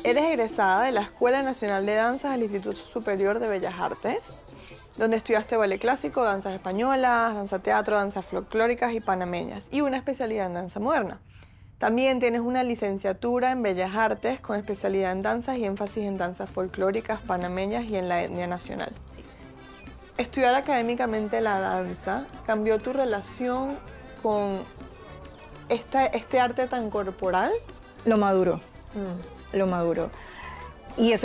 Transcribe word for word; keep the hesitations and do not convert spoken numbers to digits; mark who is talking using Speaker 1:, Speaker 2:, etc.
Speaker 1: Eres egresada de la Escuela Nacional de Danzas del Instituto Superior de Bellas Artes, donde estudiaste ballet clásico, danzas españolas, danza teatro, danzas folclóricas y panameñas, y una especialidad en danza moderna. También tienes una licenciatura en Bellas Artes con especialidad en danzas y énfasis en danzas folclóricas, panameñas y en la etnia nacional.
Speaker 2: Sí.
Speaker 1: Estudiar académicamente la danza cambió tu relación con esta, este arte tan corporal.
Speaker 2: Lo maduro,
Speaker 1: Mm.
Speaker 2: lo maduro. Y eso